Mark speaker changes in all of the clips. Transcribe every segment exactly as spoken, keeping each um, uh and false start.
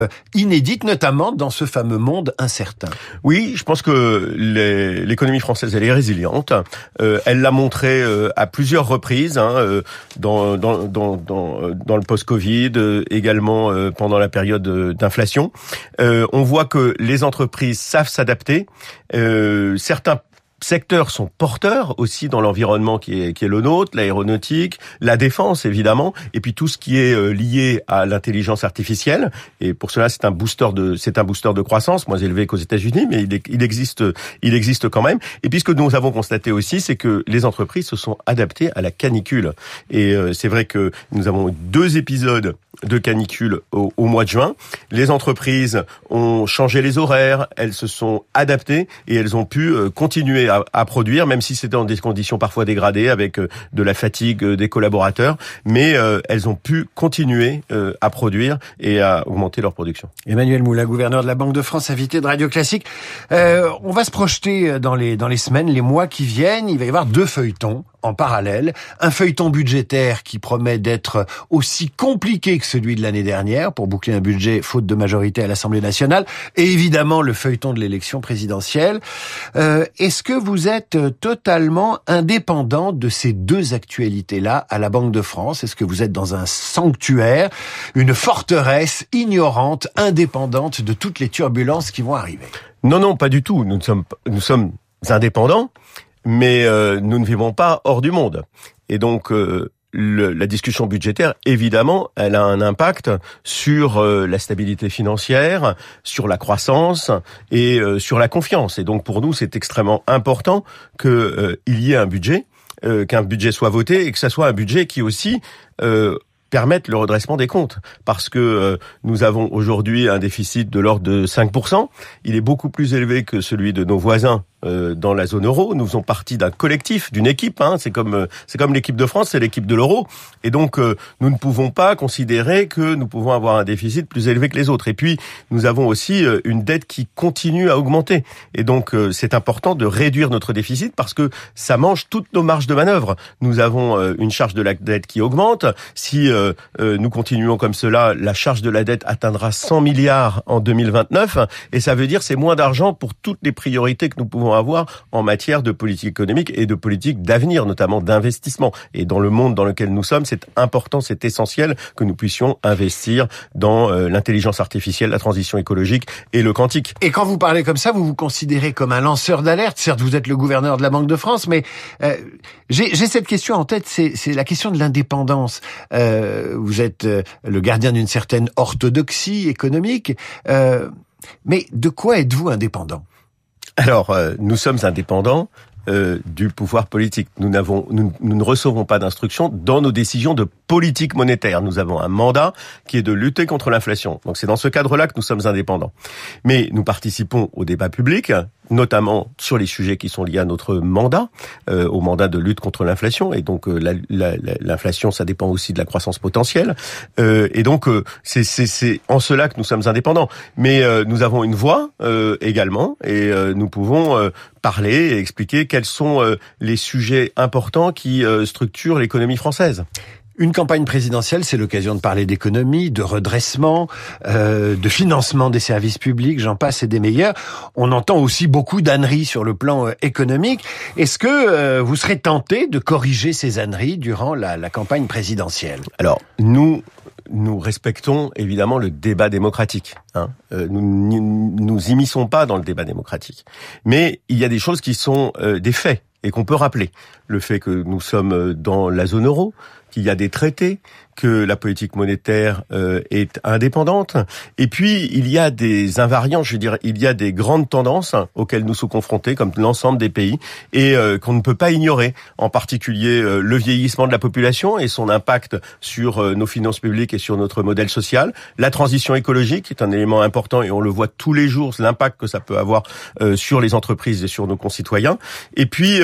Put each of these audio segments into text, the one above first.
Speaker 1: inédite, notamment dans ce fameux monde incertain.
Speaker 2: Oui, je pense que les, l'économie française, elle est résiliente. Euh, elle l'a montré euh, à plusieurs reprises, hein, euh, dans, dans, dans, dans, dans le post-Covid, euh, également euh, pendant la période d'inflation. Euh, on voit que les entreprises savent s'adapter. Euh, certains secteurs sont porteurs aussi dans l'environnement qui est, qui est le nôtre, l'aéronautique, la défense évidemment, et puis tout ce qui est euh, lié à l'intelligence artificielle. Et pour cela, c'est un booster de, c'est un booster de croissance, moins élevé qu'aux États-Unis, mais il, il existe, il existe quand même. Et puis ce que nous avons constaté aussi, c'est que les entreprises se sont adaptées à la canicule. Et euh, c'est vrai que nous avons eu deux épisodes de canicule au, au mois de juin. Les entreprises ont changé les horaires, elles se sont adaptées et elles ont pu euh, continuer à, à produire, même si c'était dans des conditions parfois dégradées, avec euh, de la fatigue euh, des collaborateurs, mais euh, elles ont pu continuer euh, à produire et à augmenter leur production.
Speaker 1: Emmanuel Moulin, gouverneur de la Banque de France, invité de Radio Classique. Euh, on va se projeter dans les, dans les semaines, les mois qui viennent. Il va y avoir deux feuilletons en parallèle. Un feuilleton budgétaire qui promet d'être aussi compliqué que celui de l'année dernière pour boucler un budget faute de majorité à l'Assemblée nationale. Et évidemment, le feuilleton de l'élection présidentielle. Euh, est-ce que vous êtes totalement indépendant de ces deux actualités-là à la Banque de France? Est-ce que vous êtes dans un sanctuaire, une forteresse ignorante, indépendante de toutes les turbulences qui vont arriver?
Speaker 2: Non, non, pas du tout. Nous sommes, nous sommes indépendants. Mais euh, nous ne vivons pas hors du monde. Et donc, euh, le, la discussion budgétaire, évidemment, elle a un impact sur euh, la stabilité financière, sur la croissance et euh, sur la confiance. Et donc, pour nous, c'est extrêmement important qu'il euh, y ait un budget, euh, qu'un budget soit voté et que ça soit un budget qui aussi euh, permettre le redressement des comptes, parce que euh, nous avons aujourd'hui un déficit de l'ordre de cinq pour cent. Il est beaucoup plus élevé que celui de nos voisins euh, dans la zone euro. Nous faisons partie d'un collectif, d'une équipe. Hein. C'est comme euh, c'est comme l'équipe de France, c'est l'équipe de l'euro. Et donc euh, nous ne pouvons pas considérer que nous pouvons avoir un déficit plus élevé que les autres. Et puis nous avons aussi euh, une dette qui continue à augmenter. Et donc euh, c'est important de réduire notre déficit parce que ça mange toutes nos marges de manœuvre. Nous avons euh, une charge de la dette qui augmente. Si euh, Euh, nous continuons comme cela, la charge de la dette atteindra cent milliards en deux mille vingt-neuf, et ça veut dire c'est moins d'argent pour toutes les priorités que nous pouvons avoir en matière de politique économique et de politique d'avenir, notamment d'investissement. Et dans le monde dans lequel nous sommes, c'est important, c'est essentiel que nous puissions investir dans euh, l'intelligence artificielle, la transition écologique et le quantique.
Speaker 1: Et quand vous parlez comme ça, vous vous considérez comme un lanceur d'alerte. Certes, vous êtes le gouverneur de la Banque de France, mais euh, j'ai, j'ai cette question en tête, c'est, c'est la question de l'indépendance. Euh, Vous êtes le gardien d'une certaine orthodoxie économique, euh, mais de quoi êtes-vous indépendant?
Speaker 2: Alors, euh, nous sommes indépendants euh, du pouvoir politique. Nous n'avons, nous, nous ne recevons pas d'instructions dans nos décisions de politique monétaire. Nous avons un mandat qui est de lutter contre l'inflation. Donc c'est dans ce cadre-là que nous sommes indépendants. Mais nous participons au débat public, notamment sur les sujets qui sont liés à notre mandat, euh, au mandat de lutte contre l'inflation. Et donc euh, la, la, l'inflation, ça dépend aussi de la croissance potentielle. Euh, et donc euh, c'est, c'est, c'est en cela que nous sommes indépendants. Mais euh, nous avons une voix euh, également, et euh, nous pouvons euh, parler et expliquer quels sont euh, les sujets importants qui euh, structurent l'économie française.
Speaker 1: Une campagne présidentielle, c'est l'occasion de parler d'économie, de redressement, euh, de financement des services publics, j'en passe et des meilleurs. On entend aussi beaucoup d'âneries sur le plan euh, économique. Est-ce que euh, vous serez tenté de corriger ces âneries durant la, la campagne présidentielle?
Speaker 2: Alors, nous... Nous respectons évidemment le débat démocratique. Hein. Euh, nous nous immisçons pas dans le débat démocratique. Mais il y a des choses qui sont euh, des faits et qu'on peut rappeler. Le fait que nous sommes dans la zone euro, qu'il y a des traités, que la politique monétaire euh, est indépendante. Et puis, il y a des invariants, je veux dire, il y a des grandes tendances auxquelles nous sommes confrontés, comme l'ensemble des pays, et euh, qu'on ne peut pas ignorer. En particulier, euh, le vieillissement de la population et son impact sur euh, nos finances publiques et sur notre modèle social. La transition écologique est un élément important et on le voit tous les jours, l'impact que ça peut avoir euh, sur les entreprises et sur nos concitoyens. Et puis, euh,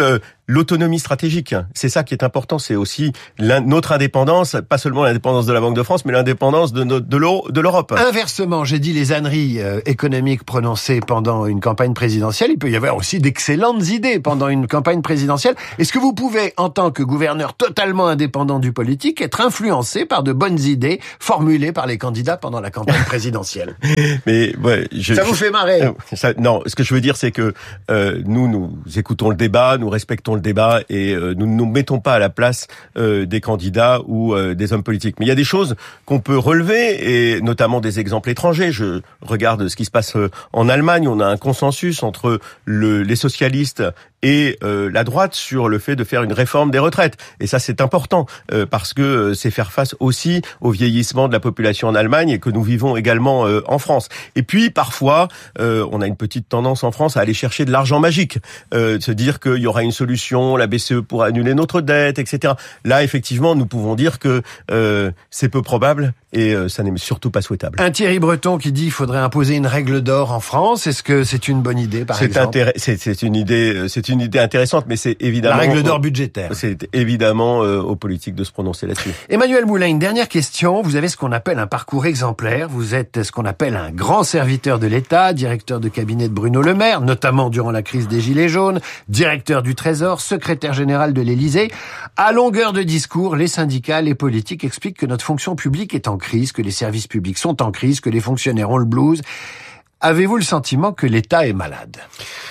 Speaker 2: l'autonomie stratégique. C'est ça qui est important, c'est aussi notre indépendance, pas seulement l'indépendance de la Banque de France, mais l'indépendance de, notre, de, l'Euro, de l'Europe.
Speaker 1: Inversement, j'ai dit les âneries euh, économiques prononcées pendant une campagne présidentielle, il peut y avoir aussi d'excellentes idées pendant une campagne présidentielle. Est-ce que vous pouvez, en tant que gouverneur totalement indépendant du politique, être influencé par de bonnes idées formulées par les candidats pendant la campagne présidentielle?
Speaker 2: Mais ouais, je,
Speaker 1: ça vous fait marrer?
Speaker 2: euh, ça, Non, ce que je veux dire, c'est que euh, nous, nous écoutons le débat, nous respectons le débat et euh, nous ne nous mettons pas à la place euh, des candidats ou euh, des hommes politiques. Mais il y a des choses qu'on peut relever, et notamment des exemples étrangers. Je regarde ce qui se passe en Allemagne. On a un consensus entre le, les socialistes et euh, la droite sur le fait de faire une réforme des retraites. Et ça, c'est important, euh, parce que euh, c'est faire face aussi au vieillissement de la population en Allemagne et que nous vivons également euh, en France. Et puis, parfois, euh, on a une petite tendance en France à aller chercher de l'argent magique, euh, de se dire qu'il y aura une solution, la B C E pourra annuler notre dette, et cetera. Là, effectivement, nous pouvons dire que euh, c'est peu probable et euh, ça n'est surtout pas souhaitable.
Speaker 1: Un Thierry Breton qui dit qu'il faudrait imposer une règle d'or en France. Est-ce que c'est une bonne idée, par
Speaker 2: c'est
Speaker 1: exemple?
Speaker 2: Intéress- c'est, c'est une idée, c'est une idée intéressante, mais c'est évidemment...
Speaker 1: La règle d'or budgétaire.
Speaker 2: C'est évidemment euh, aux politiques de se prononcer là-dessus.
Speaker 1: Emmanuel Moulin, une dernière question. Vous avez ce qu'on appelle un parcours exemplaire. Vous êtes ce qu'on appelle un grand serviteur de l'État, directeur de cabinet de Bruno Le Maire, notamment durant la crise des Gilets jaunes, directeur du Trésor, secrétaire général de l'Élysée. À longueur de discours, les syndicats, les politiques expliquent que notre fonction publique est en crise, que les services publics sont en crise, que les fonctionnaires ont le blues. Avez-vous le sentiment que l'État est malade ?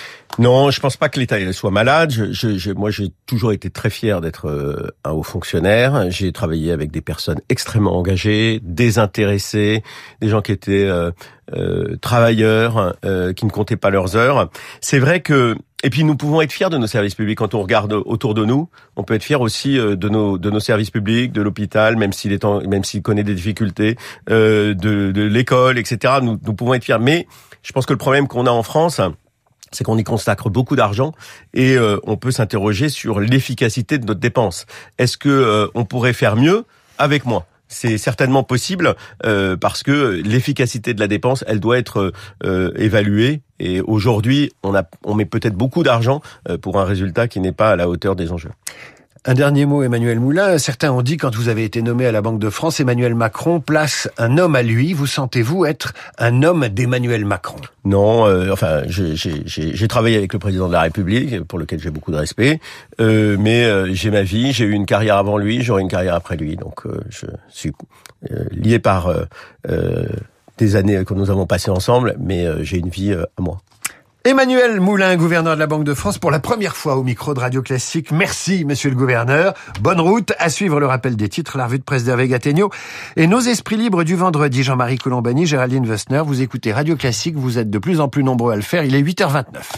Speaker 2: Non, je pense pas que l'État soit malade. Je, je, je, moi, j'ai toujours été très fier d'être euh, un haut fonctionnaire. J'ai travaillé avec des personnes extrêmement engagées, désintéressées, des gens qui étaient euh, euh, travailleurs, euh, qui ne comptaient pas leurs heures. C'est vrai que, et puis nous pouvons être fiers de nos services publics. Quand on regarde autour de nous, on peut être fier aussi euh, de nos de nos services publics, de l'hôpital, même s'il est en, même s'il connaît des difficultés, euh, de, de l'école, et cetera. Nous, nous pouvons être fiers. Mais je pense que le problème qu'on a en France, c'est qu'on y consacre beaucoup d'argent et euh, on peut s'interroger sur l'efficacité de notre dépense. Est-ce que euh, on pourrait faire mieux avec moins ? C'est certainement possible euh, parce que l'efficacité de la dépense, elle doit être euh, évaluée. Et aujourd'hui, on a, on met peut-être beaucoup d'argent euh, pour un résultat qui n'est pas à la hauteur des enjeux.
Speaker 1: Un dernier mot, Emmanuel Moulin. Certains ont dit, quand vous avez été nommé à la Banque de France, Emmanuel Macron place un homme à lui. Vous sentez-vous être un homme d'Emmanuel Macron ?
Speaker 2: Non, euh, enfin, j'ai, j'ai, j'ai, j'ai travaillé avec le président de la République, pour lequel j'ai beaucoup de respect, euh, mais euh, j'ai ma vie, j'ai eu une carrière avant lui, j'aurai une carrière après lui, donc euh, je suis euh, lié par euh, euh, des années que nous avons passées ensemble, mais euh, j'ai une vie euh, à moi.
Speaker 1: Emmanuel Moulin, gouverneur de la Banque de France, pour la première fois au micro de Radio Classique. Merci, monsieur le gouverneur. Bonne route. À suivre le rappel des titres, la revue de presse d'Hervé Gattegno et nos esprits libres du vendredi. Jean-Marie Colombani, Géraldine Wessner. Vous écoutez Radio Classique. Vous êtes de plus en plus nombreux à le faire. Il est huit heures vingt-neuf.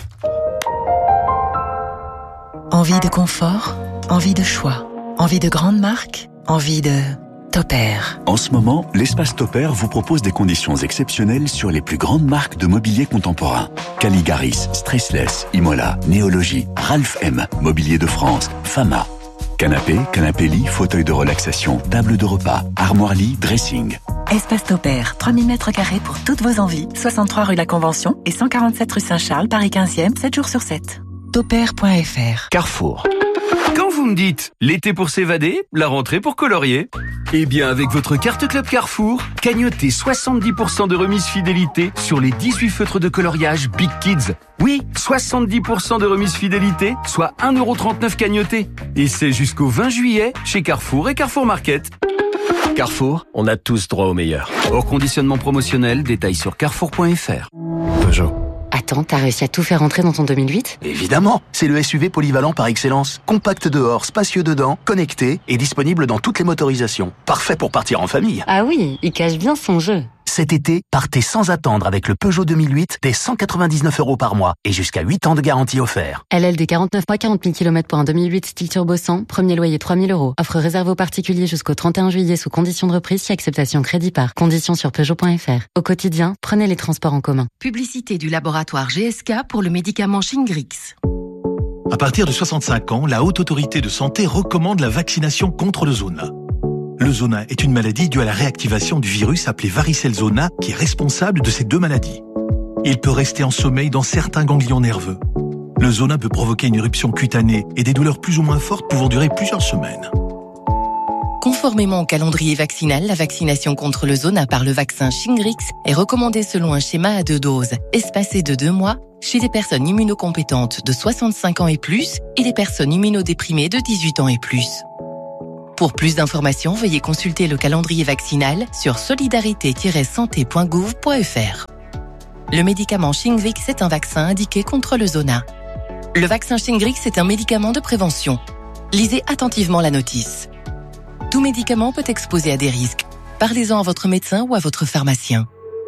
Speaker 3: Envie de confort, envie de choix, envie de grandes marques, envie de Topair.
Speaker 4: En ce moment, l'espace Topair vous propose des conditions exceptionnelles sur les plus grandes marques de mobilier contemporain. Caligaris, Stressless, Imola, Néologie, Ralph M, Mobilier de France, Fama. Canapé, canapé-lit, fauteuil de relaxation, table de repas, armoire-lit, dressing.
Speaker 3: Espace Topair, trois mille mètres carrés pour toutes vos envies. soixante-trois rue La Convention et cent quarante-sept rue Saint-Charles, Paris quinzième, sept jours sur sept. Topair point f r.
Speaker 4: Carrefour.
Speaker 5: Quand vous me dites l'été pour s'évader, la rentrée pour colorier, eh bien avec votre carte Club Carrefour, cagnotez soixante-dix pour cent de remise fidélité sur les dix-huit feutres de coloriage Big Kids. Oui, soixante-dix pour cent de remise fidélité, soit un euro trente-neuf cagnoté. Et c'est jusqu'au vingt juillet chez Carrefour et Carrefour Market. Carrefour,
Speaker 2: On a tous droit au meilleur.
Speaker 5: hors conditionnement promotionnel, détail sur carrefour point f r.
Speaker 2: Peugeot.
Speaker 6: Attends, t'as réussi à tout faire rentrer dans ton deux mille huit ?
Speaker 7: Évidemment, c'est le S U V polyvalent par excellence. Compact dehors, spacieux dedans, connecté et disponible dans toutes les motorisations. Parfait pour partir en famille.
Speaker 6: Ah oui, il cache bien son jeu.
Speaker 7: Cet été, partez sans attendre avec le Peugeot deux mille huit dès cent quatre-vingt-dix-neuf euros par mois et jusqu'à huit ans de garantie offert.
Speaker 6: L L D quarante-neuf mois, quarante mille kilomètres pour un deux mille huit style turbo cent, premier loyer trois mille euros. Offre réservée aux particuliers jusqu'au trente et un juillet sous condition de reprise si acceptation crédit par. Conditions sur Peugeot point f r. Au quotidien, prenez les transports en commun.
Speaker 8: Publicité du laboratoire G S K pour le médicament Shingrix.
Speaker 9: À partir de soixante-cinq ans, la Haute Autorité de Santé recommande la vaccination contre le zona. Le zona est une maladie due à la réactivation du virus appelé varicelle zona qui est responsable de ces deux maladies. Il peut rester en sommeil dans certains ganglions nerveux. Le zona peut provoquer une éruption cutanée et des douleurs plus ou moins fortes pouvant durer plusieurs semaines.
Speaker 8: Conformément au calendrier vaccinal, la vaccination contre le zona par le vaccin Shingrix est recommandée selon un schéma à deux doses, espacé de deux mois, chez les personnes immunocompétentes de soixante-cinq ans et plus et les personnes immunodéprimées de dix-huit ans et plus. Pour plus d'informations, veuillez consulter le calendrier vaccinal sur solidarité tiret santé point gouv point f r. Le médicament Shingrix est un vaccin indiqué contre le zona. Le vaccin Shingrix est un médicament de prévention. Lisez attentivement la notice. Tout médicament peut exposer à des risques. Parlez-en à votre médecin ou à votre pharmacien.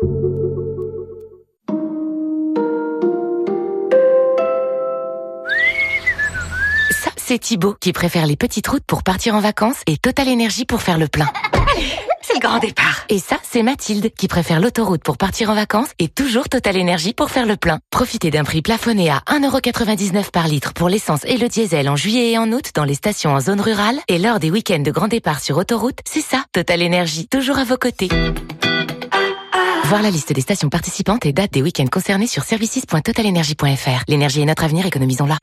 Speaker 3: Ça, c'est Thibaut qui préfère les petites routes pour partir en vacances et Total Énergie pour faire le plein. C'est le grand départ. Et ça, c'est Mathilde qui préfère l'autoroute pour partir en vacances et toujours Total Énergie pour faire le plein. Profitez d'un prix plafonné à un euro quatre-vingt-dix-neuf par litre pour l'essence et le diesel en juillet et en août dans les stations en zone rurale et lors des week-ends de grand départ sur autoroute. C'est ça, Total Énergie, toujours à vos côtés. Voir la liste des stations participantes et dates des week-ends concernés sur services point total énergie point f r. L'énergie est notre avenir, économisons-la.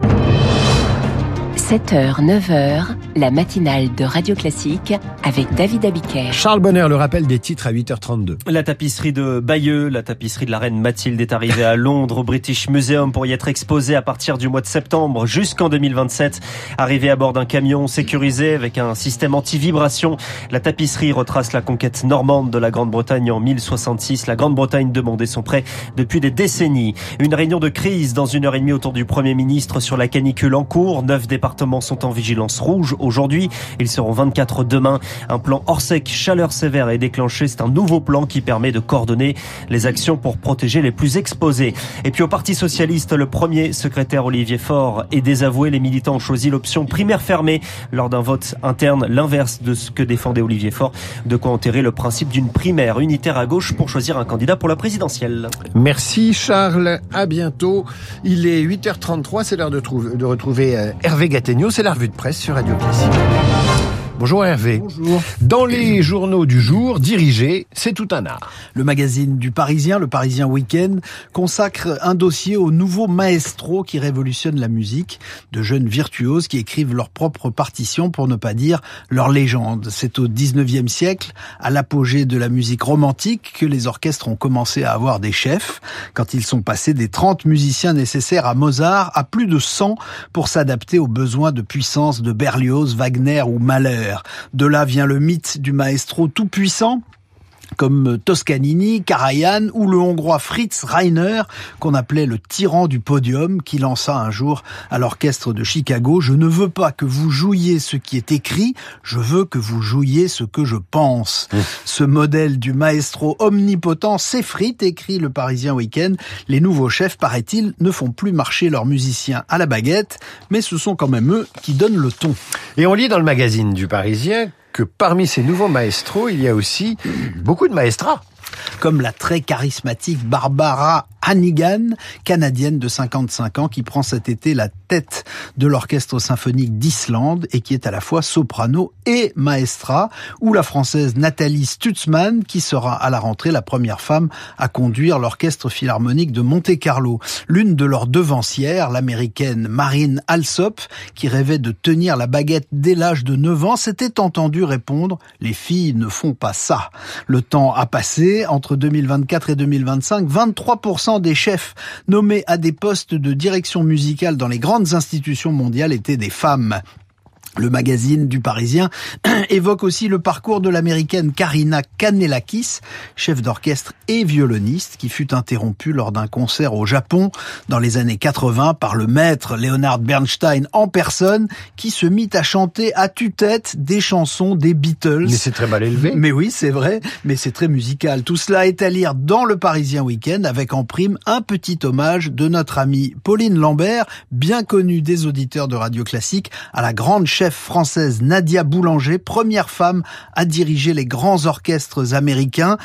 Speaker 10: sept heures, neuf heures, la matinale de Radio Classique avec David Abiker.
Speaker 1: Charles Bonner, le rappel des titres à huit heures trente-deux.
Speaker 11: La tapisserie de Bayeux, la tapisserie de la reine Mathilde est arrivée à Londres au British Museum pour y être exposée à partir du mois de septembre jusqu'en deux mille vingt-sept. Arrivée à bord d'un camion sécurisé avec un système anti-vibration, la tapisserie retrace la conquête normande de la Grande-Bretagne en mille soixante-six. La Grande-Bretagne demandait son prêt depuis des décennies. Une réunion de crise dans une heure et demie autour du Premier ministre sur la canicule en cours. Neuf départements sont en vigilance rouge aujourd'hui. Ils seront vingt-quatre demain. Un plan Orsec chaleur sévère est déclenché. C'est un nouveau plan qui permet de coordonner les actions pour protéger les plus exposés. Et puis au Parti Socialiste, le premier secrétaire Olivier Faure est désavoué. Les militants ont choisi l'option primaire fermée lors d'un vote interne, l'inverse de ce que défendait Olivier Faure. De quoi enterrer le principe d'une primaire unitaire à gauche pour choisir un candidat pour la présidentielle.
Speaker 1: Merci Charles, à bientôt. Il est huit heures trente-trois, c'est l'heure de, trouver, de retrouver euh, Hervé Gattegno. C'est la revue de presse sur Radio Classique. Bonjour Hervé.
Speaker 12: Bonjour.
Speaker 1: Dans les journaux du jour, diriger, c'est tout un art.
Speaker 12: Le magazine du Parisien, le Parisien Week-end, consacre un dossier aux nouveaux maestros qui révolutionnent la musique, de jeunes virtuoses qui écrivent leurs propres partitions, pour ne pas dire leur légende. C'est au dix-neuvième siècle, à l'apogée de la musique romantique, que les orchestres ont commencé à avoir des chefs, quand ils sont passés des trente musiciens nécessaires à Mozart à plus de cent pour s'adapter aux besoins de puissance de Berlioz, Wagner ou Mahler. De là vient le mythe du maestro tout-puissant, comme Toscanini, Karajan ou le Hongrois Fritz Reiner, qu'on appelait le tyran du podium, qui lança un jour à l'orchestre de Chicago « Je ne veux pas que vous jouiez ce qui est écrit, je veux que vous jouiez ce que je pense. Mmh. » Ce modèle du maestro omnipotent s'effrite, écrit le Parisien Week-end. Les nouveaux chefs, paraît-il, ne font plus marcher leurs musiciens à la baguette, mais ce sont quand même eux qui donnent le ton.
Speaker 1: Et on lit dans le magazine du Parisien que parmi ces nouveaux maestros, il y a aussi beaucoup de maestras.
Speaker 12: Comme la très charismatique Barbara Hannigan, canadienne de cinquante-cinq ans, qui prend cet été la tête de l'orchestre symphonique d'Islande et qui est à la fois soprano et maestra, ou la française Nathalie Stutzmann, qui sera à la rentrée la première femme à conduire l'orchestre philharmonique de Monte-Carlo. L'une de leurs devancières, l'américaine Marine Alsop, qui rêvait de tenir la baguette dès l'âge de neuf ans, s'était entendue répondre « Les filles ne font pas ça ». Le temps a passé. Entre deux mille vingt-quatre et deux mille vingt-cinq, vingt-trois pour cent des chefs nommés à des postes de direction musicale dans les grandes institutions mondiales étaient des femmes. Le magazine du Parisien évoque aussi le parcours de l'américaine Karina Kanellakis, chef d'orchestre et violoniste, qui fut interrompue lors d'un concert au Japon dans les années quatre-vingts par le maître Leonard Bernstein en personne, qui se mit à chanter à tue-tête des chansons des Beatles.
Speaker 1: Mais c'est très mal élevé.
Speaker 12: Mais oui, c'est vrai, mais c'est très musical. Tout cela est à lire dans le Parisien Week-end, avec en prime un petit hommage de notre amie Pauline Lambert, bien connue des auditeurs de Radio Classique, à la grande chef française Nadia Boulanger, première femme à diriger les grands orchestres américains.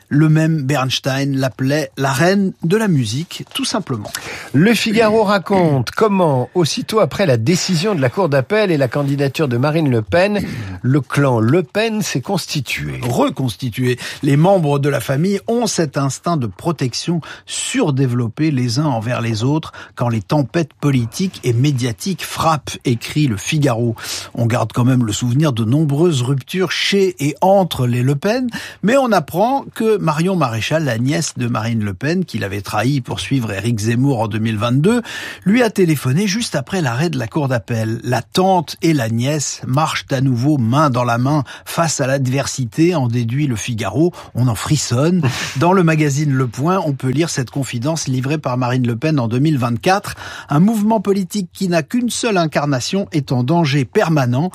Speaker 12: Le même Bernstein l'appelait la reine de la musique, tout simplement.
Speaker 1: Le Figaro raconte comment, aussitôt après la décision de la Cour d'appel et la candidature de Marine Le Pen, le clan Le Pen s'est constitué.
Speaker 12: Reconstitué. Les membres de la famille ont cet instinct de protection surdéveloppé les uns envers les autres quand les tempêtes politiques et médiatiques frappent, écrit le Figaro. On garde quand même le souvenir de nombreuses ruptures chez et entre les Le Pen, mais on apprend que Marion Maréchal, la nièce de Marine Le Pen, qu'il avait trahi pour suivre Éric Zemmour en deux mille vingt-deux, lui a téléphoné juste après l'arrêt de la Cour d'appel. La tante et la nièce marchent à nouveau main dans la main face à l'adversité, en déduit le Figaro. On en frissonne. Dans le magazine Le Point, on peut lire cette confidence livrée par Marine Le Pen en deux mille vingt-quatre. Un mouvement politique qui n'a qu'une seule incarnation est en danger permanent.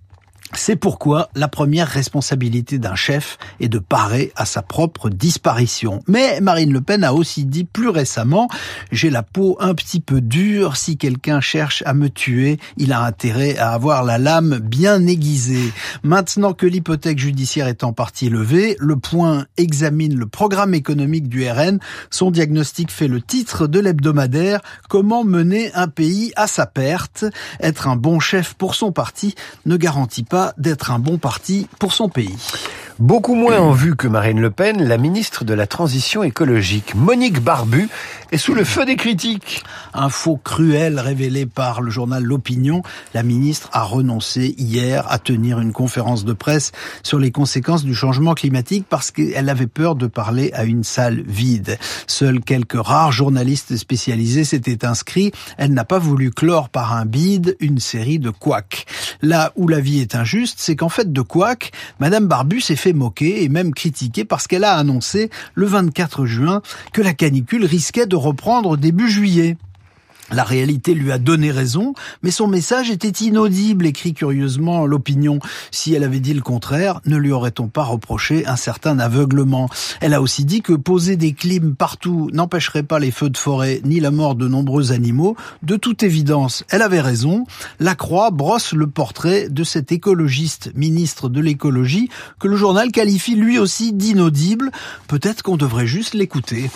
Speaker 12: C'est pourquoi la première responsabilité d'un chef est de parer à sa propre disparition. Mais Marine Le Pen a aussi dit plus récemment « J'ai la peau un petit peu dure, si quelqu'un cherche à me tuer, il a intérêt à avoir la lame bien aiguisée ». Maintenant que l'hypothèque judiciaire est en partie levée, Le Point examine le programme économique du R N. Son diagnostic fait le titre de l'hebdomadaire « Comment mener un pays à sa perte ?» Être un bon chef pour son parti ne garantit pas d'être un bon parti pour son pays.
Speaker 1: Beaucoup moins en vue que Marine Le Pen, la ministre de la Transition écologique, Monique Barbu, est sous le feu des critiques.
Speaker 12: Info cruelle révélée par le journal L'Opinion, la ministre a renoncé hier à tenir une conférence de presse sur les conséquences du changement climatique parce qu'elle avait peur de parler à une salle vide. Seuls quelques rares journalistes spécialisés s'étaient inscrits. Elle n'a pas voulu clore par un bide une série de couacs. Là où la vie est injuste, c'est qu'en fait de couacs, Madame Barbu s'est fait moquer et même critiquer parce qu'elle a annoncé le vingt-quatre juin que la canicule risquait de reprendre début juillet. La réalité lui a donné raison, mais son message était inaudible, écrit curieusement L'Opinion. Si elle avait dit le contraire, ne lui aurait-on pas reproché un certain aveuglement? Elle a aussi dit que poser des clims partout n'empêcherait pas les feux de forêt ni la mort de nombreux animaux. De toute évidence, elle avait raison. La Croix brosse le portrait de cet écologiste ministre de l'écologie que le journal qualifie lui aussi d'inaudible. Peut-être qu'on devrait juste l'écouter.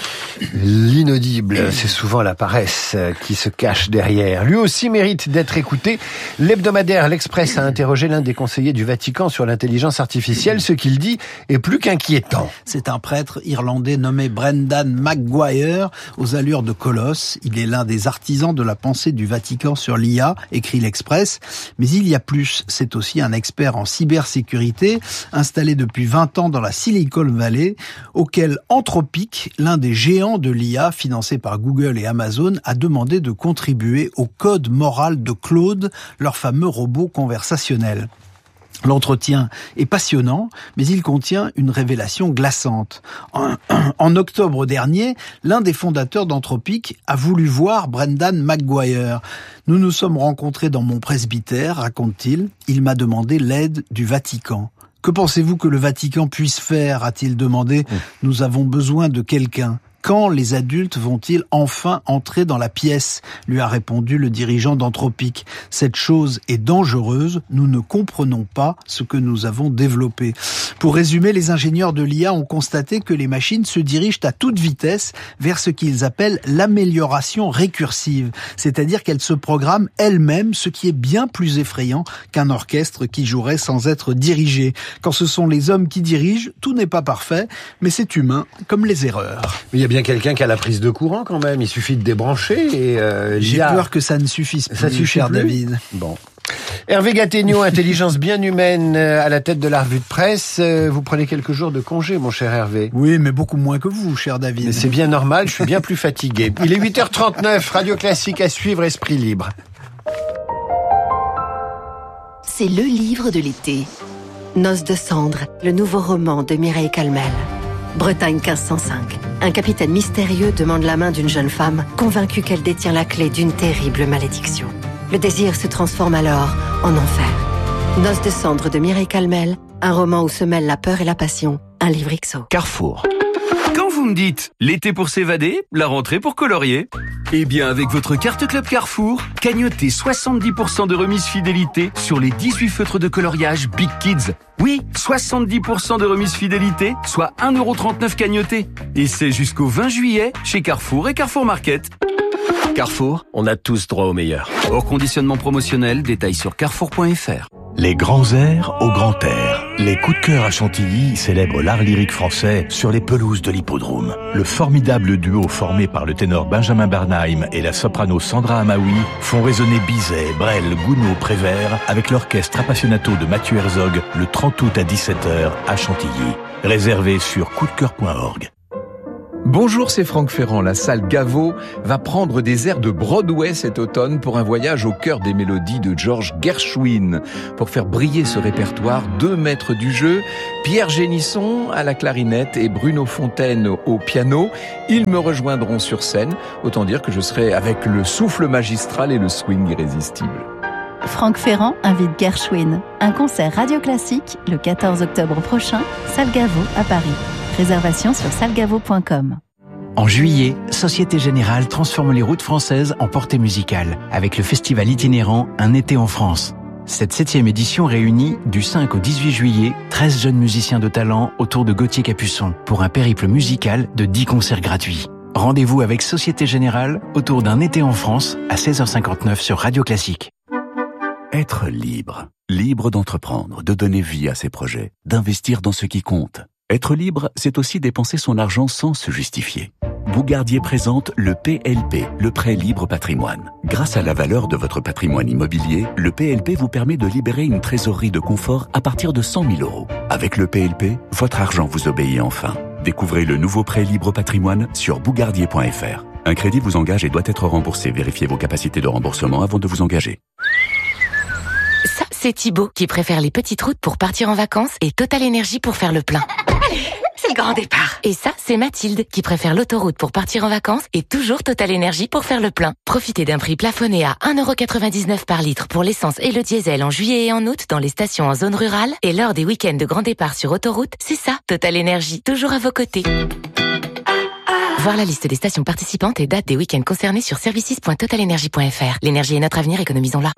Speaker 1: L'inaudible, c'est souvent la paresse qui se cache derrière. Lui aussi mérite d'être écouté. L'hebdomadaire L'Express a interrogé l'un des conseillers du Vatican sur l'intelligence artificielle. Ce qu'il dit est plus qu'inquiétant.
Speaker 12: C'est un prêtre irlandais nommé Brendan Maguire, aux allures de colosse. Il est l'un des artisans de la pensée du Vatican sur l'I A, écrit L'Express. Mais il y a plus. C'est aussi un expert en cybersécurité, installé depuis vingt ans dans la Silicon Valley, auquel Anthropic, l'un des géants de l'I A financé par Google et Amazon, a demandé de contribuer au code moral de Claude, leur fameux robot conversationnel. L'entretien est passionnant, mais il contient une révélation glaçante. En, en octobre dernier, l'un des fondateurs d'Anthropic a voulu voir Brendan Maguire. Nous nous sommes rencontrés dans mon presbytère, raconte-t-il. Il m'a demandé l'aide du Vatican. Que pensez-vous que le Vatican puisse faire, a-t-il demandé. Nous avons besoin de quelqu'un. Quand les adultes vont-ils enfin entrer dans la pièce ? Lui a répondu le dirigeant d'Anthropic. Cette chose est dangereuse, nous ne comprenons pas ce que nous avons développé. Pour résumer, les ingénieurs de l'I A ont constaté que les machines se dirigent à toute vitesse vers ce qu'ils appellent l'amélioration récursive, c'est-à-dire qu'elles se programment elles-mêmes, ce qui est bien plus effrayant qu'un orchestre qui jouerait sans être dirigé. Quand ce sont les hommes qui dirigent, tout n'est pas parfait, mais c'est humain, comme les erreurs.
Speaker 1: Il y a bien quelqu'un qui a la prise de courant quand même, il suffit de débrancher et... Euh,
Speaker 12: J'ai
Speaker 1: a...
Speaker 12: peur que ça ne suffise plus,
Speaker 1: ça suffit
Speaker 12: cher
Speaker 1: plus.
Speaker 12: David.
Speaker 1: Bon. Hervé Gattegno, intelligence bien humaine à la tête de la revue de presse. Vous prenez quelques jours de congé, mon cher Hervé.
Speaker 12: Oui, mais beaucoup moins que vous, cher David.
Speaker 1: Mais c'est bien normal, je suis bien plus fatigué. Il est huit heures trente-neuf, Radio Classique à suivre, Esprit Libre.
Speaker 13: C'est le livre de l'été. Noces de cendres, le nouveau roman de Mireille Calmel. Bretagne quinze cent cinq. Un capitaine mystérieux demande la main d'une jeune femme, convaincue qu'elle détient la clé d'une terrible malédiction. Le désir se transforme alors en enfer. Noces de cendres de Mireille Calmel, un roman où se mêlent la peur et la passion, un livre X O.
Speaker 4: Carrefour.
Speaker 5: Quand vous me dites l'été pour s'évader, la rentrée pour colorier, eh bien avec votre carte Club Carrefour, cagnotez soixante-dix pour cent de remise fidélité sur les dix-huit feutres de coloriage Big Kids. Oui, soixante-dix pour cent de remise fidélité, soit un euro trente-neuf cagnoté. Et c'est jusqu'au vingt juillet chez Carrefour et Carrefour Market.
Speaker 2: Carrefour, on a tous droit au meilleur.
Speaker 5: Hors conditionnement promotionnel, détail sur carrefour point f r.
Speaker 14: Les grands airs au grand air. Les coups de cœur à Chantilly célèbrent l'art lyrique français sur les pelouses de l'hippodrome. Le formidable duo formé par le ténor Benjamin Bernheim et la soprano Sandra Amaoui font résonner Bizet, Brel, Gounod, Prévert avec l'orchestre appassionato de Mathieu Herzog le trente août à dix-sept heures à Chantilly. Réservé sur coup de cœur point org.
Speaker 15: Bonjour, c'est Franck Ferrand. La salle Gaveau va prendre des airs de Broadway cet automne pour un voyage au cœur des mélodies de George Gershwin. Pour faire briller ce répertoire, deux maîtres du jeu, Pierre Génisson à la clarinette et Bruno Fontaine au piano. Ils me rejoindront sur scène. Autant dire que je serai avec le souffle magistral et le swing irrésistible.
Speaker 16: Franck Ferrand invite Gershwin. Un concert radio classique le quatorze octobre prochain, salle Gaveau à Paris. Réservation sur salle gaveau point com.
Speaker 17: En juillet, Société Générale transforme les routes françaises en portée musicale avec le festival itinérant Un été en France. Cette septième édition réunit, du cinq au dix-huit juillet, treize jeunes musiciens de talent autour de Gauthier Capuçon pour un périple musical de dix concerts gratuits. Rendez-vous avec Société Générale autour d'Un été en France à seize heures cinquante-neuf sur Radio Classique.
Speaker 4: Être libre. Libre d'entreprendre, de donner vie à ses projets, d'investir dans ce qui compte. Être libre, c'est aussi dépenser son argent sans se justifier. Bougardier présente le P L P, le prêt libre patrimoine. Grâce à la valeur de votre patrimoine immobilier, le P L P vous permet de libérer une trésorerie de confort à partir de cent mille euros. Avec le P L P, votre argent vous obéit enfin. Découvrez le nouveau prêt libre patrimoine sur bougardier point f r. Un crédit vous engage et doit être remboursé. Vérifiez vos capacités de remboursement avant de vous engager.
Speaker 3: Ça, c'est Thibaut qui préfère les petites routes pour partir en vacances et Total Énergie pour faire le plein. C'est le grand départ. Et ça, c'est Mathilde qui préfère l'autoroute pour partir en vacances et toujours Total Énergie pour faire le plein. Profitez d'un prix plafonné à un euro quatre-vingt-dix-neuf par litre pour l'essence et le diesel en juillet et en août dans les stations en zone rurale et lors des week-ends de grand départ sur autoroute. C'est ça, Total Énergie, toujours à vos côtés. Voir la liste des stations participantes et dates des week-ends concernés sur services point total énergie point f r. L'énergie est notre avenir, économisons-la.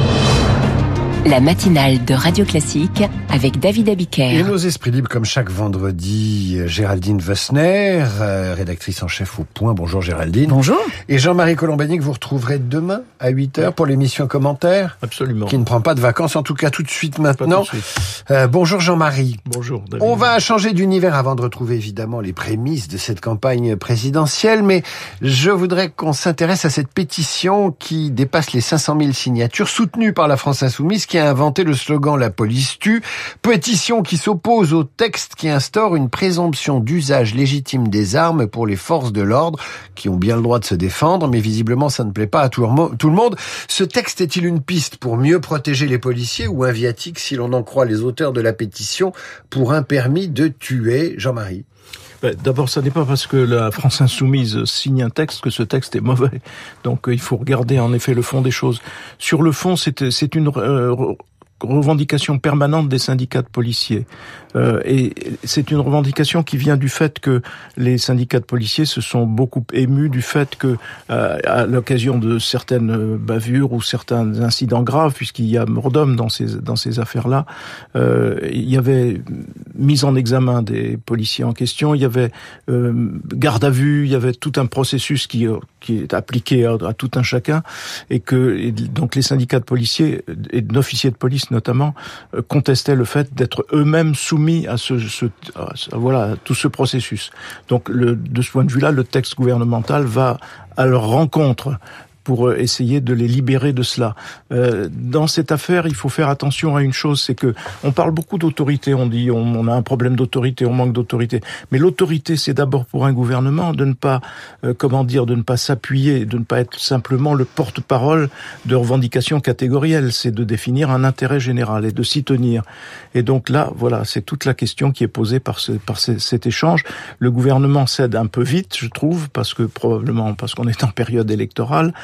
Speaker 10: La matinale de Radio Classique avec David Abiker.
Speaker 1: Et nos esprits libres comme chaque vendredi, Géraldine Wessner, euh, rédactrice en chef au Point. Bonjour Géraldine.
Speaker 12: Bonjour. Et
Speaker 1: Jean-Marie Colombani que vous retrouverez demain à huit heures pour l'émission Commentaire.
Speaker 18: Absolument.
Speaker 1: Qui ne prend pas de vacances, en tout cas tout de suite maintenant.
Speaker 18: Tout de suite.
Speaker 1: Euh, bonjour Jean-Marie.
Speaker 18: Bonjour David.
Speaker 1: On va changer d'univers avant de retrouver évidemment les prémices de cette campagne présidentielle, mais je voudrais qu'on s'intéresse à cette pétition qui dépasse les cinq cent mille signatures, soutenue par la France Insoumise, qui a inventé le slogan « La police tue », pétition qui s'oppose au texte qui instaure une présomption d'usage légitime des armes pour les forces de l'ordre, qui ont bien le droit de se défendre, mais visiblement ça ne plaît pas à tout le monde. Ce texte est-il une piste pour mieux protéger les policiers ou un viatique, si l'on en croit les auteurs de la pétition, pour un permis de tuer? Jean-Marie.
Speaker 18: D'abord, ça n'est pas parce que la France Insoumise signe un texte que ce texte est mauvais. Donc, il faut regarder en effet le fond des choses. Sur le fond, c'est, c'est une euh, revendication permanente des syndicats de policiers. Euh, et c'est une revendication qui vient du fait que les syndicats de policiers se sont beaucoup émus du fait que, euh, à l'occasion de certaines bavures ou certains incidents graves, puisqu'il y a mort d'homme dans ces dans ces affaires-là, euh, il y avait mise en examen des policiers en question, il y avait euh, garde à vue, il y avait tout un processus qui qui est appliqué à, à tout un chacun, et que et donc les syndicats de policiers et d'officiers de police notamment euh, contestaient le fait d'être eux-mêmes soumis à ce, ce à, voilà tout ce processus. Donc le, de ce point de vue-là, le texte gouvernemental va à leur rencontre pour essayer de les libérer de cela. Euh, dans cette affaire, il faut faire attention à une chose, c'est que on parle beaucoup d'autorité, on dit on, on a un problème d'autorité, on manque d'autorité. Mais l'autorité, c'est d'abord pour un gouvernement de ne pas, euh, comment dire, de ne pas s'appuyer, de ne pas être simplement le porte-parole de revendications catégorielles. C'est de définir un intérêt général et de s'y tenir. Et donc là, voilà, c'est toute la question qui est posée par, ce, par ce, cet échange. Le gouvernement cède un peu vite, je trouve, parce que probablement parce qu'on est en période électorale.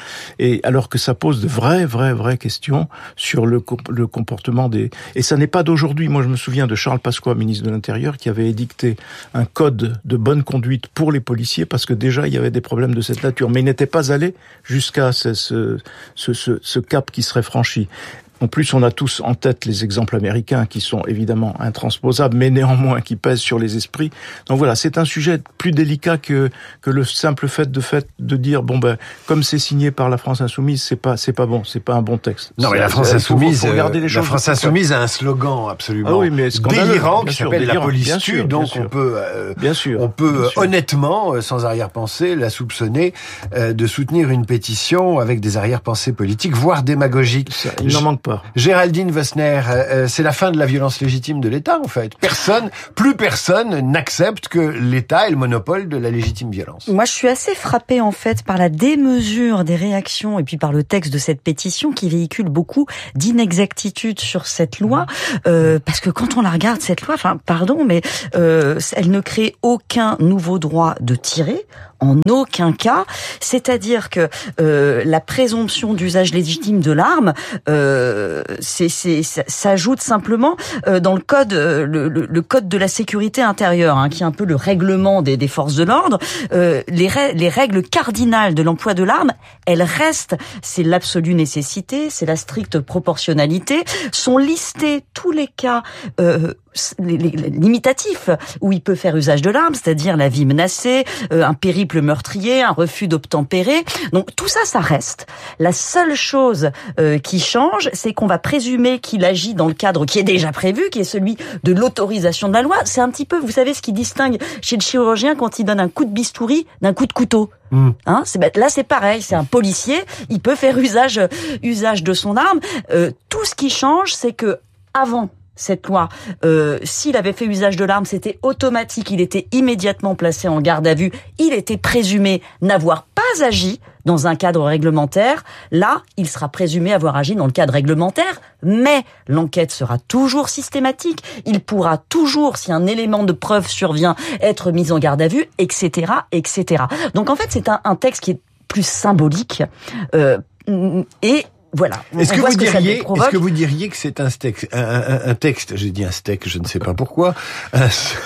Speaker 18: Et alors que ça pose de vraies, vraies, vraies questions sur le, le comportement des... Et ça n'est pas d'aujourd'hui. Moi, je me souviens de Charles Pasqua, ministre de l'Intérieur, qui avait édicté un code de bonne conduite pour les policiers parce que déjà, il y avait des problèmes de cette nature. Mais il n'était pas allé jusqu'à ce, ce, ce, ce, ce cap qui serait franchi. En plus, on a tous en tête les exemples américains qui sont évidemment intransposables, mais néanmoins qui pèsent sur les esprits. Donc voilà, c'est un sujet plus délicat que que le simple fait de fait de dire bon ben comme c'est signé par la France insoumise, c'est pas c'est pas bon, c'est pas un bon texte.
Speaker 1: Non, mais la France insoumise, la France insoumise a un slogan absolument ah oui, mais délirant qui s'appelle la police tue. Donc on peut euh, bien sûr, on peut bien honnêtement, sûr. sans arrière-pensée, la soupçonner euh, de soutenir une pétition avec des arrière-pensées politiques, voire démagogiques.
Speaker 18: Ça, il n'en manque pas.
Speaker 1: Géraldine Wössner, euh, c'est la fin de la violence légitime de l'État, en fait. Personne, plus personne n'accepte que l'État ait le monopole de la légitime violence.
Speaker 19: Moi, je suis assez frappée, en fait, par la démesure des réactions et puis par le texte de cette pétition qui véhicule beaucoup d'inexactitudes sur cette loi. Euh, parce que quand on la regarde, cette loi, enfin, pardon, mais euh, elle ne crée aucun nouveau droit de tirer. En aucun cas, c'est-à-dire que euh, la présomption d'usage légitime de l'arme, euh, c'est, c'est, ça s'ajoute simplement euh, dans le code, euh, le, le, le code de la sécurité intérieure, hein, qui est un peu le règlement des, des forces de l'ordre. Euh, les, ra- les règles cardinales de l'emploi de l'arme, elles restent. C'est l'absolue nécessité, c'est la stricte proportionnalité. Sont listés tous les cas euh, les, les, les limitatifs où il peut faire usage de l'arme, c'est-à-dire la vie menacée, euh, un périple meurtrier, un refus d'obtempérer. Donc tout ça, ça reste. La seule chose euh, qui change, c'est qu'on va présumer qu'il agit dans le cadre qui est déjà prévu, qui est celui de l'autorisation de la loi. C'est un petit peu, vous savez, ce qui distingue chez le chirurgien quand il donne un coup de bistouri d'un coup de couteau. Mmh. Hein, c'est, là, c'est pareil. C'est un policier, il peut faire usage, usage de son arme. Euh, tout ce qui change, c'est que avant cette loi, euh, s'il avait fait usage de l'arme, c'était automatique, il était immédiatement placé en garde à vue, il était présumé n'avoir pas agi dans un cadre réglementaire. Là, il sera présumé avoir agi dans le cadre réglementaire, mais l'enquête sera toujours systématique, il pourra toujours, si un élément de preuve survient, être mis en garde à vue, et cetera, et cetera. Donc en fait, c'est un, un texte qui est plus symbolique, euh, et voilà.
Speaker 1: Est-ce que, vous diriez, est-ce que vous diriez que c'est un, steak, un, un, un texte, j'ai dit un steak, je ne sais pas pourquoi, un,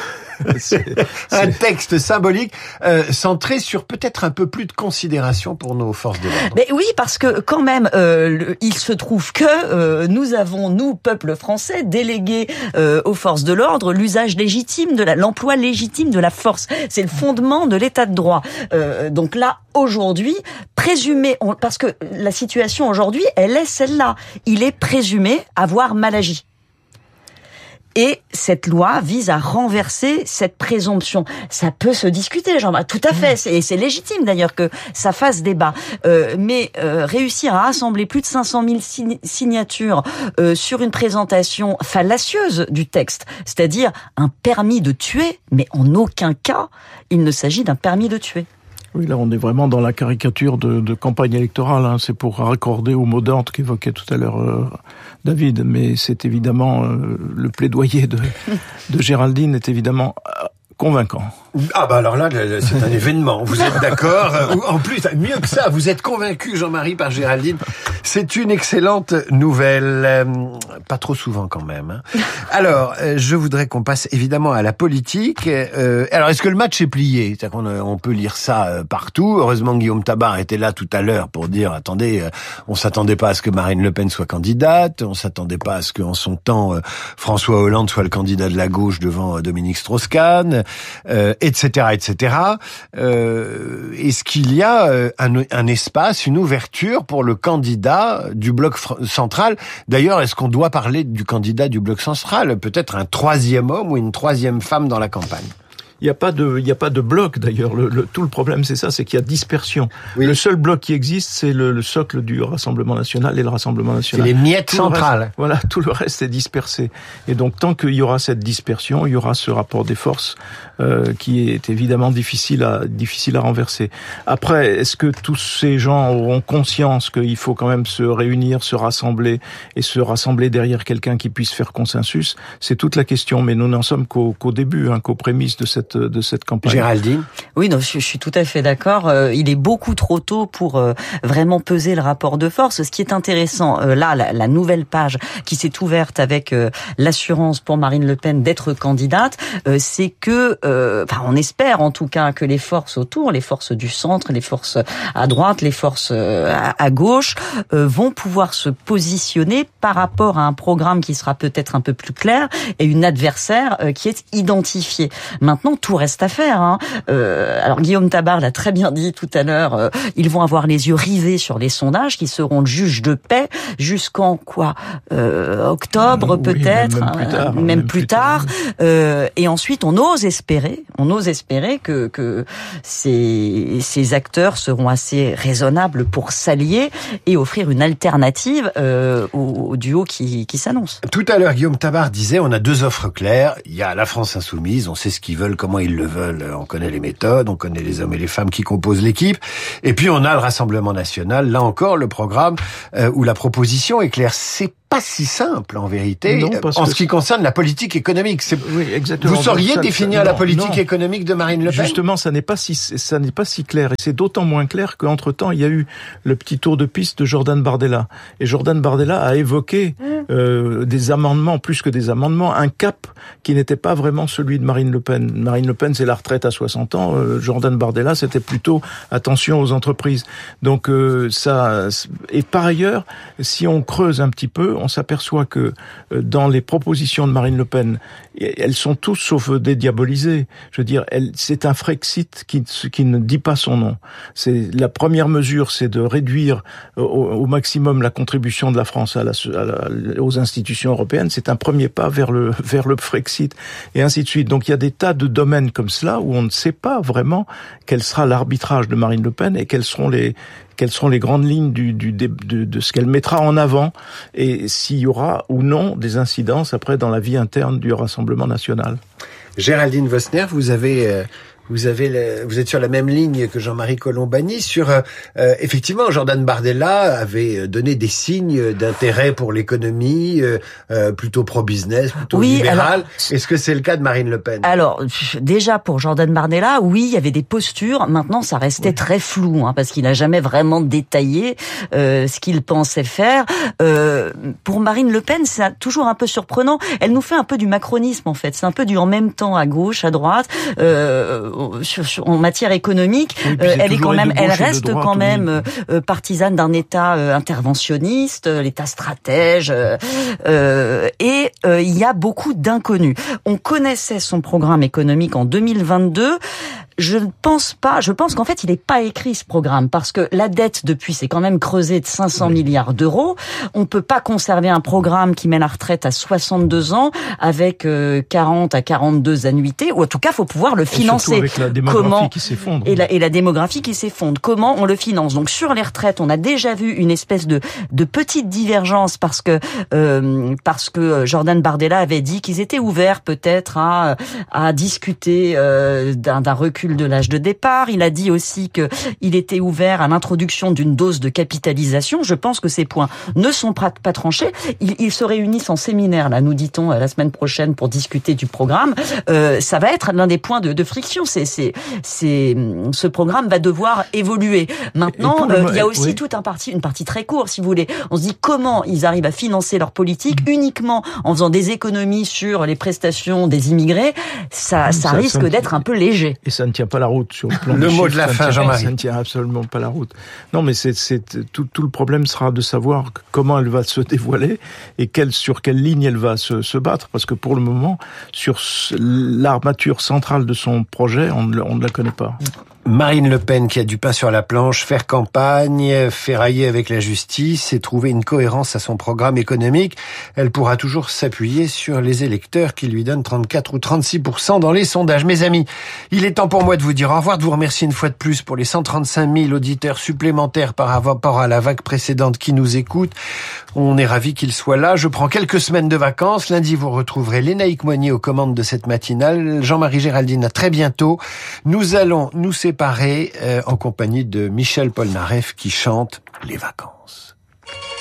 Speaker 1: c'est, un texte symbolique euh, centré sur peut-être un peu plus de considération pour nos forces de l'ordre.
Speaker 19: Mais oui, parce que quand même, euh, le, il se trouve que euh, nous avons, nous, peuple français, délégué euh, aux forces de l'ordre l'usage légitime de la, l'emploi légitime de la force. C'est le fondement de l'état de droit. Euh, donc là, aujourd'hui, présumé, on, parce que la situation aujourd'hui, elle est celle-là. Il est présumé avoir mal agi. Et cette loi vise à renverser cette présomption. Ça peut se discuter, genre, tout à fait, c'est, c'est légitime d'ailleurs que ça fasse débat. Euh, mais euh, réussir à rassembler plus de cinq cent mille signatures euh, sur une présentation fallacieuse du texte, c'est-à-dire un permis de tuer, mais en aucun cas il ne s'agit d'un permis de tuer.
Speaker 18: Oui, là, on est vraiment dans la caricature de, de campagne électorale. Hein. C'est pour raccorder aux mots d'ordre qu'évoquait tout à l'heure euh, David. Mais c'est évidemment euh, le plaidoyer de, de Géraldine est évidemment euh, convaincant.
Speaker 1: Ah bah alors là, c'est un événement. Vous êtes d'accord? En plus, mieux que ça, vous êtes convaincu, Jean-Marie, par Géraldine. C'est une excellente nouvelle. Pas trop souvent quand même. Hein. Alors, je voudrais qu'on passe évidemment à la politique. Euh, alors, est-ce que le match est plié? C'est-à-dire qu'on on peut lire ça partout. Heureusement, Guillaume Tabar était là tout à l'heure pour dire, attendez, on s'attendait pas à ce que Marine Le Pen soit candidate. On s'attendait pas à ce qu'en son temps, François Hollande soit le candidat de la gauche devant Dominique Strauss-Kahn. Euh, et cetera, et cetera. Euh, est-ce qu'il y a un, un espace, une ouverture pour le candidat du bloc fr- central? D'ailleurs, est-ce qu'on doit parler du candidat du bloc central? Peut-être un troisième homme ou une troisième femme dans la campagne?
Speaker 18: Il n'y a pas de, il y a pas de bloc d'ailleurs. Le, le, tout le problème, c'est ça, c'est qu'il y a dispersion. Oui. Le seul bloc qui existe, c'est le, le socle du Rassemblement national et le Rassemblement national.
Speaker 1: C'est les miettes tout centrales.
Speaker 18: Reste, voilà, tout le reste est dispersé. Et donc, tant qu'il y aura cette dispersion, il y aura ce rapport des forces euh, qui est évidemment difficile à difficile à renverser. Après, est-ce que tous ces gens auront conscience qu'il faut quand même se réunir, se rassembler et se rassembler derrière quelqu'un qui puisse faire consensus? C'est toute la question. Mais nous n'en sommes qu'au, qu'au début, hein, qu'aux prémices de cette cette de cette campagne.
Speaker 1: Géraldine.
Speaker 19: Oui, non, je, je suis tout à fait d'accord. Euh, il est beaucoup trop tôt pour euh, vraiment peser le rapport de force. Ce qui est intéressant, euh, là, la, la nouvelle page qui s'est ouverte avec euh, l'assurance pour Marine Le Pen d'être candidate, euh, c'est que, euh, enfin, on espère en tout cas que les forces autour, les forces du centre, les forces à droite, les forces euh, à, à gauche, euh, vont pouvoir se positionner par rapport à un programme qui sera peut-être un peu plus clair et une adversaire euh, qui est identifiée. Maintenant, tout reste à faire. Hein. Euh, alors Guillaume Tabar l'a très bien dit tout à l'heure. Euh, ils vont avoir les yeux rivés sur les sondages qui seront le juge de paix jusqu'en quoi euh, octobre
Speaker 18: oui,
Speaker 19: peut-être,
Speaker 18: même plus tard.
Speaker 19: Hein, même, même plus tard. tard. Euh, et ensuite, on ose espérer, on ose espérer que que ces ces acteurs seront assez raisonnables pour s'allier et offrir une alternative euh, au, au duo qui qui s'annonce.
Speaker 1: Tout à l'heure, Guillaume Tabar disait on a deux offres claires. Il y a la France insoumise, on sait ce qu'ils veulent, comment ils le veulent, on connaît les méthodes, on connaît les hommes et les femmes qui composent l'équipe. Et puis on a le Rassemblement national. Là encore, le programme euh, où la proposition est claire. C'est pas si simple en vérité
Speaker 18: non, parce
Speaker 1: en
Speaker 18: que
Speaker 1: ce qui concerne la politique économique. C'est...
Speaker 18: Oui, exactement.
Speaker 1: Vous sauriez
Speaker 18: ça,
Speaker 1: définir
Speaker 18: ça,
Speaker 1: la
Speaker 18: non,
Speaker 1: politique
Speaker 18: non.
Speaker 1: économique de Marine Le Pen ?
Speaker 18: Justement, ça n'est pas si ça n'est pas si clair et c'est d'autant moins clair qu'entre temps il y a eu le petit tour de piste de Jordan Bardella et Jordan Bardella a évoqué euh, des amendements plus que des amendements, un cap qui n'était pas vraiment celui de Marine Le Pen. Marine Le Pen c'est la retraite à soixante ans, euh, Jordan Bardella c'était plutôt attention aux entreprises. Donc euh, ça et par ailleurs, si on creuse un petit peu, on s'aperçoit que dans les propositions de Marine Le Pen, elles sont tous sauf dédiabolisées. Je veux dire, elle, c'est un Frexit qui, qui ne dit pas son nom. C'est la première mesure, c'est de réduire au, au maximum la contribution de la France à la, à la, aux institutions européennes. C'est un premier pas vers le vers le Frexit et ainsi de suite. Donc il y a des tas de domaines comme cela où on ne sait pas vraiment quel sera l'arbitrage de Marine Le Pen et quels seront les quelles seront les grandes lignes du, du, de, de, de ce qu'elle mettra en avant et s'il y aura ou non des incidences après dans la vie interne du Rassemblement national.
Speaker 1: Géraldine Vosner, vous avez... Euh... Vous avez, le, vous êtes sur la même ligne que Jean-Marie Colombani sur euh, effectivement Jordan Bardella avait donné des signes d'intérêt pour l'économie, euh, euh, plutôt pro-business, plutôt
Speaker 19: oui,
Speaker 1: libéral.
Speaker 19: Alors,
Speaker 1: est-ce que c'est le cas de Marine Le Pen ?
Speaker 19: Alors déjà pour Jordan Bardella, oui, il y avait des postures. Maintenant, ça restait oui. très flou, hein, parce qu'il n'a jamais vraiment détaillé euh, ce qu'il pensait faire. Euh, pour Marine Le Pen, c'est toujours un peu surprenant. Elle nous fait un peu du macronisme en fait. C'est un peu du en même temps à gauche, à droite. Euh, Sur, sur, en matière économique, oui, euh, elle est quand même, elle reste droite, quand même oui. euh, partisane d'un État euh, interventionniste, euh, l'État stratège, euh, euh, et euh, il y a beaucoup d'inconnus. On connaissait son programme économique en deux mille vingt-deux. Je ne pense pas, je pense qu'en fait, il n'est pas écrit ce programme parce que la dette depuis s'est quand même creusée de cinq cents oui. milliards d'euros. On peut pas conserver un programme qui met la retraite à soixante-deux ans avec euh, quarante à quarante-deux annuités, ou en tout cas, faut pouvoir le financer.
Speaker 18: Avec la démographie
Speaker 19: Comment
Speaker 18: qui s'effondre.
Speaker 19: Et la, et la démographie qui s'effondre. Comment on le finance? Donc sur les retraites, on a déjà vu une espèce de de petite divergence parce que euh, parce que Jordan Bardella avait dit qu'ils étaient ouverts peut-être à à discuter euh, d'un, d'un recul de l'âge de départ. Il a dit aussi que il était ouvert à l'introduction d'une dose de capitalisation. Je pense que ces points ne sont pas, pas tranchés. Ils, ils se réunissent en séminaire, là, nous dit-on, la semaine prochaine pour discuter du programme. Euh, ça va être l'un des points de, de friction. C'est, c'est, c'est, ce programme va devoir évoluer. Maintenant, euh, il y a aussi oui. toute un parti, une partie très courte, si vous voulez. On se dit comment ils arrivent à financer leur politique uniquement en faisant des économies sur les prestations des immigrés. Ça, ça, ça risque ça d'être un peu léger.
Speaker 18: Et ça ne tient pas la route sur le plan
Speaker 1: le
Speaker 18: mot
Speaker 1: chiffres, de la fin, Jean-Marie.
Speaker 18: Ça ne tient absolument pas la route. Non, mais c'est, c'est tout, tout le problème sera de savoir comment elle va se dévoiler et quelle, sur quelle ligne elle va se, se battre, parce que pour le moment, sur l'armature centrale de son projet, on ne, on ne la connaît pas.
Speaker 1: Marine Le Pen qui a du pain sur la planche, faire campagne, ferrailler avec la justice et trouver une cohérence à son programme économique. Elle pourra toujours s'appuyer sur les électeurs qui lui donnent trente-quatre ou trente-six pour cent dans les sondages. Mes amis, il est temps pour moi de vous dire au revoir, de vous remercier une fois de plus pour les cent trente-cinq mille auditeurs supplémentaires par rapport à la vague précédente qui nous écoutent. On est ravis qu'ils soient là. Je prends quelques semaines de vacances. Lundi, vous retrouverez Lénaïque Moignier aux commandes de cette matinale. Jean-Marie Géraldine, à très bientôt. Nous allons nous séparer euh, en compagnie de Michel Polnareff qui chante Les Vacances.